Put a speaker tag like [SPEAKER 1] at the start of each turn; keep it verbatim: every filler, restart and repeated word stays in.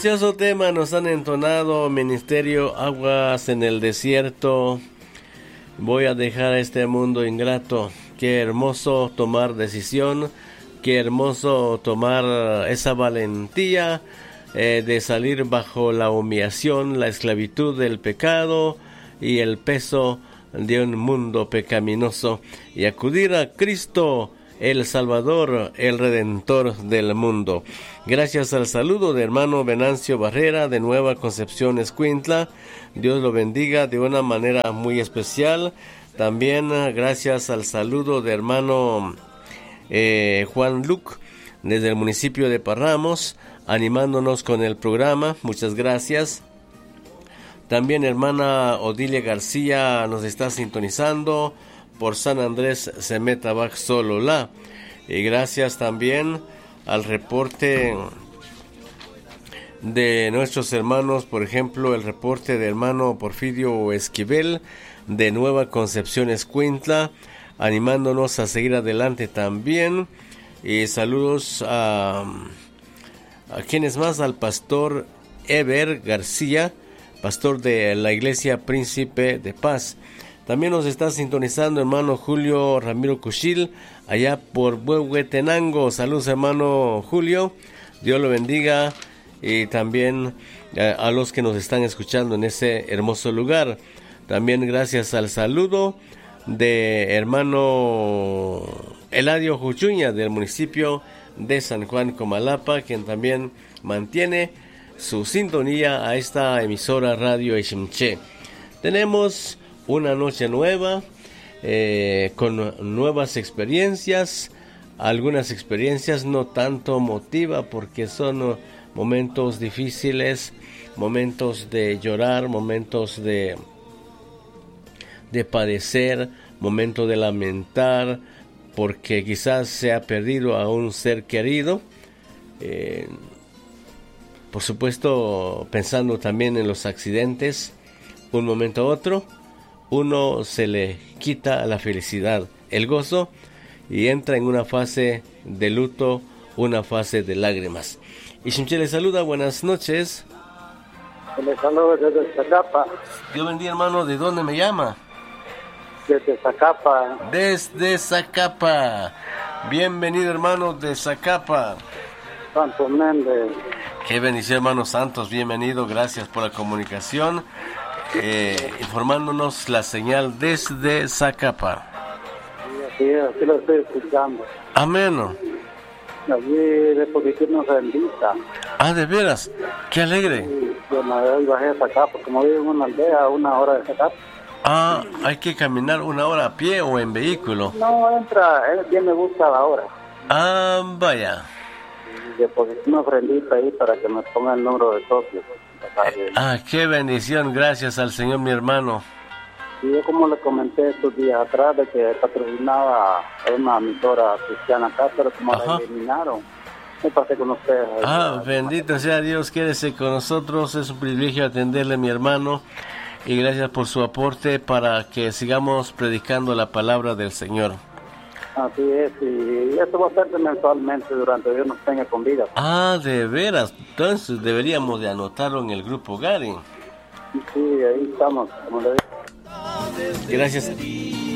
[SPEAKER 1] precioso tema nos han entonado, Ministerio Aguas en el Desierto. Voy a dejar este mundo ingrato. Qué hermoso tomar decisión, qué hermoso tomar esa valentía eh, de salir bajo la humillación, la esclavitud del pecado y el peso de un mundo pecaminoso y acudir a Cristo, el Salvador, el Redentor del mundo. Gracias al saludo de hermano Venancio Barrera de Nueva Concepción, Escuintla. Dios lo bendiga de una manera muy especial. También gracias al saludo de hermano eh, Juan Luc desde el municipio de Parramos, animándonos con el programa. Muchas gracias. También hermana Odilia García nos está sintonizando por San Andrés Semetabac Sololá. Y gracias también al reporte de nuestros hermanos, por ejemplo, el reporte de hermano Porfirio Esquivel de Nueva Concepción, Escuintla, animándonos a seguir adelante también. Y saludos a, a quienes más, al pastor Eber García, pastor de la Iglesia Príncipe de Paz. También nos está sintonizando hermano Julio Ramiro Cuchil, allá por Huehuetenango. Saludos hermano Julio, Dios lo bendiga. Y también eh, a los que nos están escuchando en ese hermoso lugar. También gracias al saludo de hermano Eladio Juchuña del municipio de San Juan Comalapa, quien también mantiene su sintonía a esta emisora Radio Iximché. Tenemos una noche nueva, eh, con nuevas experiencias, algunas experiencias no tanto emotivas porque son momentos difíciles, momentos de llorar, momentos de, de padecer, momentos de lamentar, porque quizás se ha perdido a un ser querido. Eh, por supuesto, pensando también en los accidentes, un momento a otro, uno se le quita la felicidad, el gozo, y entra en una fase de luto, una fase de lágrimas. Y Iximché le saluda, buenas noches.
[SPEAKER 2] Le saludo desde Zacapa.
[SPEAKER 1] Dios bendiga hermano, ¿de dónde me llama?
[SPEAKER 2] Desde Zacapa.
[SPEAKER 1] Desde Zacapa. Bienvenido hermano de Zacapa.
[SPEAKER 2] Santos Méndez.
[SPEAKER 1] Qué bendición hermano Santos, bienvenido, gracias por la comunicación. Eh, informándonos la señal desde Zacapa.
[SPEAKER 2] Sí, así, así lo estoy escuchando.
[SPEAKER 1] Amén.
[SPEAKER 2] Allí de posición bendita.
[SPEAKER 1] Ah, de veras, qué alegre.
[SPEAKER 2] Sí, yo me bajé a Zacapa, como vivo en una aldea a una hora de Zacapa.
[SPEAKER 1] Ah, hay que caminar una hora a pie o en vehículo.
[SPEAKER 2] No, entra, él tiene gusta la hora.
[SPEAKER 1] Ah, vaya.
[SPEAKER 2] Deposité una ofrendita ahí para que me ponga el número de socios.
[SPEAKER 1] Ah, qué bendición, gracias al Señor mi hermano.
[SPEAKER 2] Y yo como le comenté estos días atrás de que patrocinaba a una emisora cristiana acá, pero como
[SPEAKER 1] Ajá.
[SPEAKER 2] la eliminaron, me pasé con ustedes.
[SPEAKER 1] Ah, bendito sea Dios, quédese con nosotros, es un privilegio atenderle mi hermano y gracias por su aporte para que sigamos predicando la palabra del Señor.
[SPEAKER 2] Así es, y esto va a ser mensualmente durante Dios nos tenga con vida.
[SPEAKER 1] Ah, de veras, entonces deberíamos de anotarlo en el grupo Gary.
[SPEAKER 2] Sí, ahí estamos, como le digo.
[SPEAKER 1] Gracias.